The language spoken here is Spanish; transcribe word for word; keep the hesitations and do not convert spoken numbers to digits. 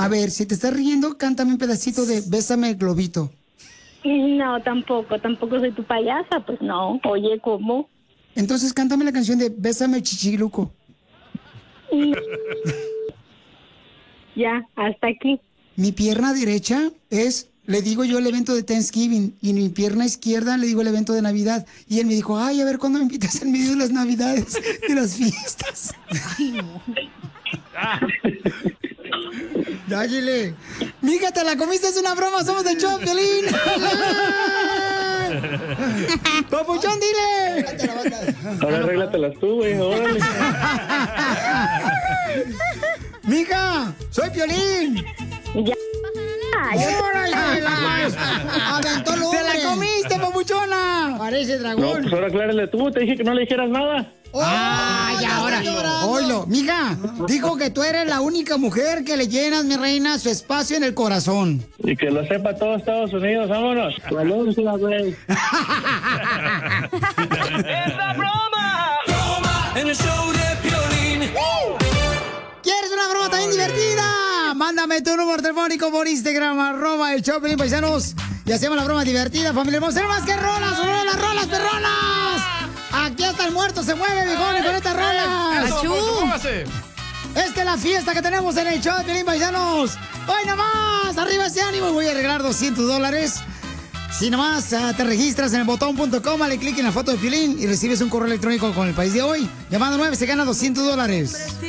A ver, si te estás riendo, cántame un pedacito de Bésame el globito. No, tampoco, tampoco soy tu payasa, pues no. Oye, ¿cómo? Entonces cántame la canción de Bésame el chichiluco. No. Ya, hasta aquí. Mi pierna derecha es, le digo yo el evento de Thanksgiving, y mi pierna izquierda le digo el evento de Navidad. Y él me dijo, ay, a ver cuándo me invitas en medio de las Navidades, de las fiestas. Ay, no. Dágile. Mija, te la comiste, es una broma, somos de show, Piolín. Papuchón, dile. Ahora arréglatelas tú, güey, órale. Mija, soy Piolín. Ya. ¡Órale! ¡Aventó el hombre! ¡Te la comiste, papuchona! Parece dragón. No, pues ahora aclárale tú, te dije que no le dijeras nada. ¡Oh, ¡ay, ya ahora! Oilo, mija, dijo que tú eres la única mujer que le llenas, mi reina, su espacio en el corazón. Y que lo sepa todo Estados Unidos, vámonos. Saludos, güey. ¡Es la broma! ¡Broma! En el show de Piolín. ¿Quieres una broma también divertida? Mándame tu número telefónico por Instagram, arroba el show Piolín, paisanos. Y hacemos la broma divertida, familia hermosa. ¡Más que rolas! ¡Son las rolas, perronas! Aquí hasta el muerto se mueve, viejones, con estas rolas. Esta es la fiesta que tenemos en el show de Piolín, paisanos. ¡Hoy nomás! ¡Arriba ese ánimo! Voy a regalar doscientos dólares. Si nomás uh, te registras en el botón punto com, dale clic en la foto de Piolín y recibes un correo electrónico con el país de hoy. Llamando nueve se gana doscientos dólares.